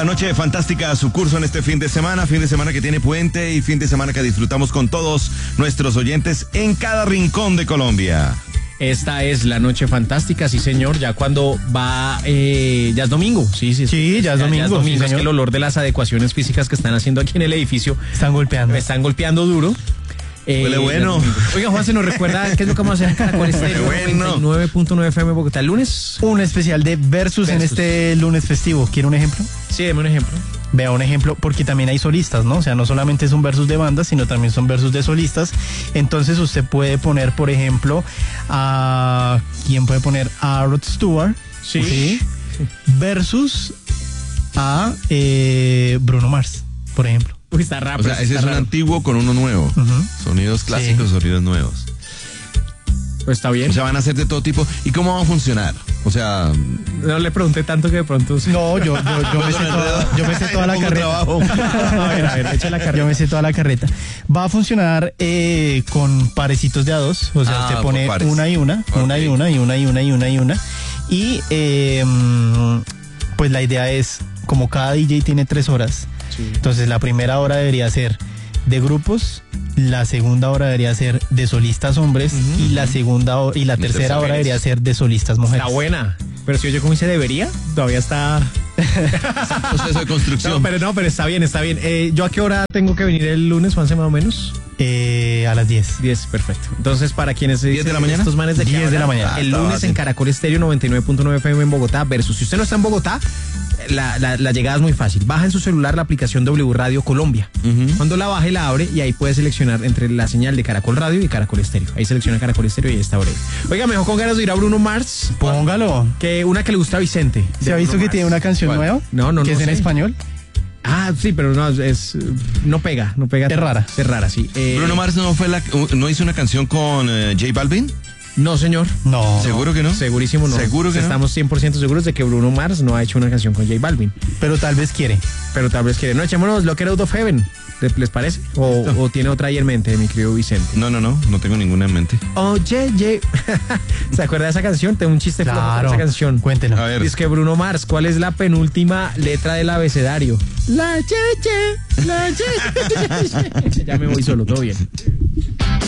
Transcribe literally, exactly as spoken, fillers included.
la noche fantástica a su curso en este fin de semana, fin de semana que tiene puente y fin de semana que disfrutamos con todos nuestros oyentes en cada rincón de Colombia. Esta es la noche fantástica, sí señor, ya cuando va, eh, ya es domingo, sí, sí. Sí, ya es domingo. Ya es domingo, sí, es que el olor de las adecuaciones físicas que están haciendo aquí en el edificio. Están golpeando. Me están golpeando duro. Eh, Huele bueno. Oiga, Juan, ¿se nos recuerda qué es lo que vamos a hacer en Caracol Estéreo? Bueno. noventa y nueve punto nueve F M Bogotá el lunes? Un especial de Versus, Versus en este lunes festivo. ¿Quiere un ejemplo? Sí, deme un ejemplo. Vea un ejemplo, porque también hay solistas, ¿no? O sea, no solamente es un versus de bandas, sino también son versus de solistas. Entonces usted puede poner, por ejemplo, a... ¿Quién puede poner? A Rod Stewart. Sí. ¿sí? Versus a eh, Bruno Mars, por ejemplo. Uy, está raro. O sea, ese es raro. un antiguo con uno nuevo. Uh-huh. Sonidos clásicos, sí. Sonidos nuevos. Pues está bien. O sea, van a ser de todo tipo. ¿Y cómo va a funcionar? O sea... No le pregunté tanto que de pronto... No, yo, yo, yo, me, sé toda, yo me sé toda la carreta. A ver, a ver, echa la carreta. Yo me sé toda la carreta. Va a funcionar eh, con parecitos de a dos. O sea, ah, usted pone una y una, okay. una y una, y una y una y una y una. Y eh, pues la idea es, como cada D J tiene tres horas, sí. Entonces la primera hora debería ser de grupos, la segunda hora debería ser de solistas hombres, uh-huh. y la segunda hora, y la tercera hora debería ser de solistas mujeres. Está buena. Pero si oye cómo dice debería, todavía está... proceso de construcción. No, pero no, pero está bien, está bien. Eh, ¿Yo a qué hora tengo que venir el lunes, Juanse, más o menos? Eh, a las diez. diez, perfecto. Entonces, para quienes diez de la mañana. Estos manes de diez de la mañana. El lunes en Caracol Estéreo noventa y nueve punto nueve F M en Bogotá versus. Si usted no está en Bogotá, la, la, la llegada es muy fácil. Baja en su celular la aplicación W Radio Colombia. Uh-huh. Cuando la baje, la abre y ahí puede seleccionar entre la señal de Caracol Radio y Caracol Estéreo. Ahí selecciona Caracol Estéreo y ahí está breve. Oiga, mejor con ganas de ir a Bruno Mars. Póngalo. Que una que le gusta a Vicente. ¿Se ha visto Bruno que Mars. Tiene una canción ¿Cuál? nueva? No, no, que no. es en sé. español. Ah, sí, pero no, es, no pega, no pega. Es rara. Es rara, sí. Eh, ¿Bruno Mars no fue la, no hizo una canción con uh, J Balvin? No, señor. No. ¿Seguro que no? Segurísimo no. ¿Seguro que Estamos no? cien por ciento seguros de que Bruno Mars no ha hecho una canción con J Balvin. Pero tal vez quiere. Pero tal vez quiere. No, echémonos Locker Out of Heaven. ¿Les parece? O, o tiene otra ahí en mente, mi querido Vicente. No, no, no. No tengo ninguna en mente. Oye, ye. ¿Se acuerda de esa canción? Tengo un chiste claro. flojo con esa canción. Cuéntelo. A ver. Dice que Bruno Mars, ¿cuál es la penúltima letra del abecedario? La cheche. La cheche. Ya me voy solo, todo bien.